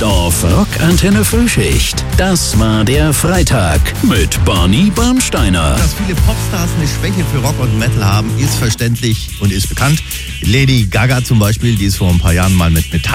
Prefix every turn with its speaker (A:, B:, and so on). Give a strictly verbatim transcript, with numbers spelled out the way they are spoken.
A: jetzt auf Rock Antenne Frühschicht. Das war der Freitag mit Barney Bernsteiner.
B: Dass viele Popstars eine Schwäche für Rock und Metal haben, ist verständlich und ist bekannt. Lady Gaga zum Beispiel, die ist vor ein paar Jahren mal mit Metall